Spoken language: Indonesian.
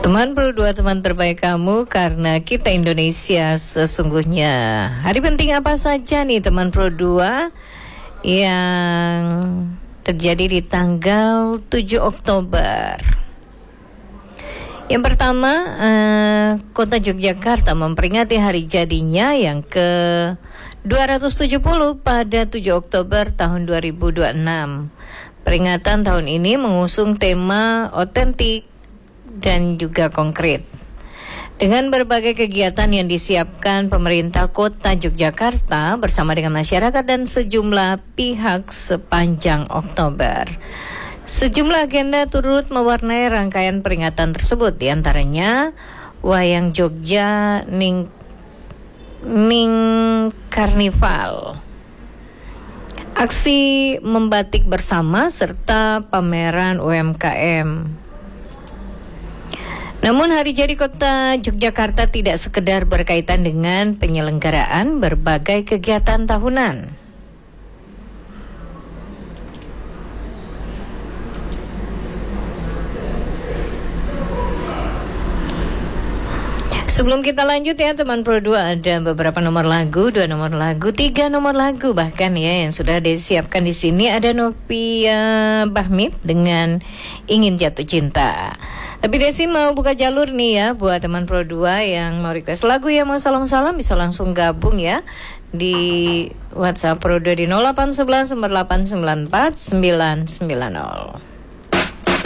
Teman Pro 2, teman terbaik kamu, karena kita Indonesia sesungguhnya. Hari penting apa saja nih teman Pro 2 yang terjadi di tanggal 7 Oktober. Yang pertama, Kota Yogyakarta memperingati hari jadinya yang ke-270 pada 7 Oktober tahun 2026. Peringatan tahun ini mengusung tema otentik dan juga konkret. Dengan berbagai kegiatan yang disiapkan pemerintah Kota Yogyakarta bersama dengan masyarakat dan sejumlah pihak sepanjang Oktober. Sejumlah agenda turut mewarnai rangkaian peringatan tersebut, diantaranya Wayang Jogja Ning Karnival, aksi membatik bersama serta pameran UMKM. Namun hari jadi Kota Yogyakarta tidak sekedar berkaitan dengan penyelenggaraan berbagai kegiatan tahunan. Sebelum kita lanjut ya teman Pro 2, ada beberapa nomor lagu, 2 nomor lagu, 3 nomor lagu bahkan ya yang sudah disiapkan di sini. Ada Novia Bahmit dengan Ingin Jatuh Cinta. Tapi Desi mau buka jalur nih ya buat teman Pro 2 yang mau request lagu, ya mau salam-salam bisa langsung gabung ya di WhatsApp Pro 2 di 0811 4894 990.